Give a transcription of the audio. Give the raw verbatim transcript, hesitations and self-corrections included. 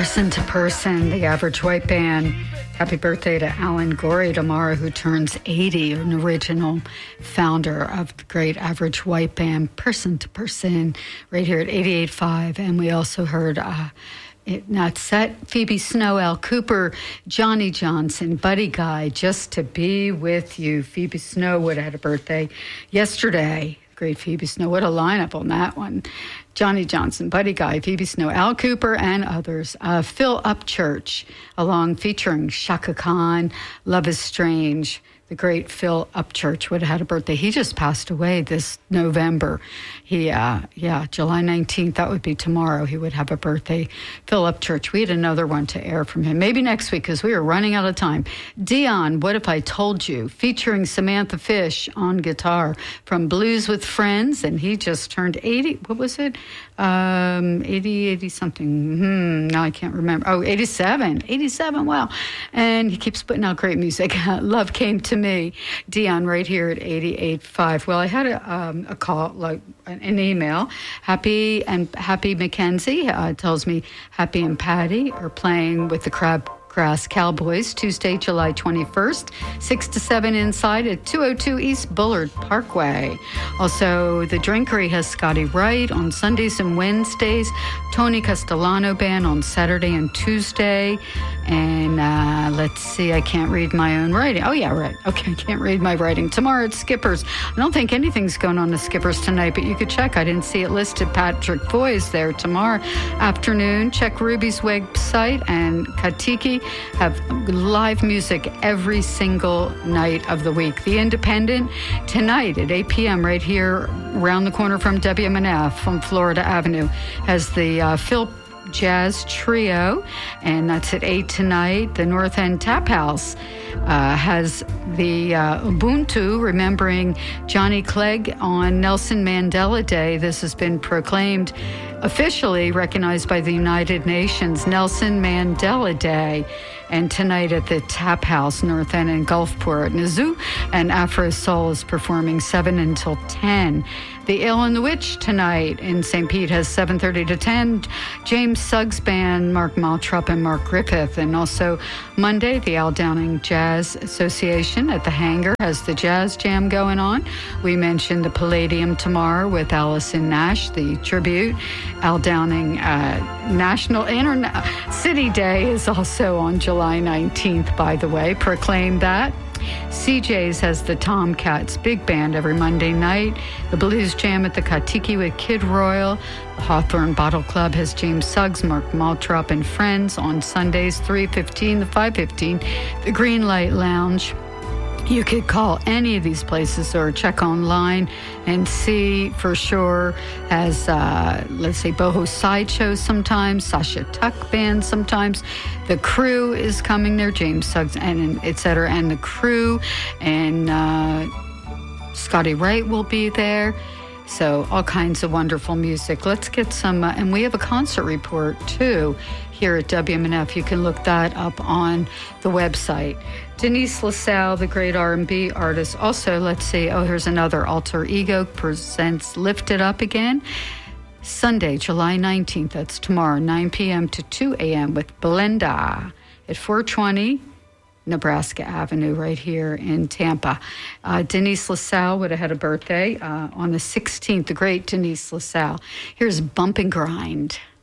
Person to Person, the Average White Band. Happy birthday to Alan Gorey tomorrow, who turns eighty, an original founder of the great Average White Band, Person to Person, right here at eighty-eight point five. And we also heard uh, it not set Phoebe Snow, Al Cooper, Johnny Johnson, Buddy Guy, Just to Be With You. Phoebe Snow would have had a birthday yesterday. Great Phoebe Snow. What a lineup on that one. Johnny Johnson, Buddy Guy, Phoebe Snow, Al Cooper, and others. Uh, Phil Upchurch, along featuring Shaka Khan, Love is Strange. The great Phil Upchurch would have had a birthday. He just passed away this November. He, uh, yeah, July nineteenth, that would be tomorrow. He would have a birthday. Phil Upchurch. We had another one to air from him. Maybe next week, because we are running out of time. Dion, What If I Told You, featuring Samantha Fish on guitar from Blues with Friends. And he just turned eighty. What was it? Um, eighty, eighty something. Hmm, now I can't remember. Oh, eighty-seven. eighty-seven, wow. And he keeps putting out great music. Love Came to Me. Dion, right here at eighty-eight point five. Well, I had a, um, a call, like an email. Happy and Happy Mackenzie uh, tells me Happy and Patty are playing with the Crabgrass Cowboys Tuesday, July twenty-first, six to seven inside at two oh two East Bullard Parkway. Also, the Drinkery has Scotty Wright on Sundays and Wednesdays, Tony Castellano Band on Saturday and Tuesday. And uh, let's see, I can't read my own writing. Oh, yeah, right. Okay, I can't read my writing. Tomorrow at Skipper's. I don't think anything's going on at Skipper's tonight, but you could check. I didn't see it listed. Patrick Foy's there tomorrow afternoon. Check Ruby's website, and Katiki have live music every single night of the week. The Independent tonight at eight p.m. right here around the corner from W M N F from Florida Avenue has the uh, Phil Jazz Trio, and that's at eight tonight. The North End Tap House uh, has the uh, Ubuntu, remembering Johnny Clegg on Nelson Mandela Day. This has been proclaimed officially recognized by the United Nations, Nelson Mandela Day. And tonight at the Tap House, North End in Gulfport, Nazoo and Afro Soul is performing seven until ten. The Ale and the Witch tonight in Saint Pete has seven thirty to ten. James Suggs Band, Mark Maltrup and Mark Griffith. And also Monday, the Al Downing Jazz Association at the Hangar has the Jazz Jam going on. We mentioned the Palladium tomorrow with Allison Nash, the tribute. Al Downing uh, National Interna- City Day is also on July nineteenth, by the way. Proclaim that. C J's has the Tomcats Big Band every Monday night. The Blues Jam at the Katiki with Kid Royal. The Hawthorne Bottle Club has James Suggs, Mark Maltrop, and friends on Sundays, three fifteen to five fifteen. The Green Light Lounge. You could call any of these places or check online and see for sure. As, uh, let's say, Boho Sideshow sometimes, Sasha Tuck Band sometimes. The Crew is coming there, James Suggs, and et cetera. And the Crew and uh, Scotty Wright will be there. So all kinds of wonderful music. Let's get some, uh, and we have a concert report too here at W M N F. You can look that up on the website. Denise LaSalle, the great R and B artist. Also, let's see, oh, here's another Alter Ego presents Lift It Up Again. Sunday, July nineteenth, that's tomorrow, nine p.m. to two a.m. with Blenda at four twenty Nebraska Avenue right here in Tampa. Uh, Denise LaSalle would have had a birthday uh, on the sixteenth, the great Denise LaSalle. Here's Bump and Grind.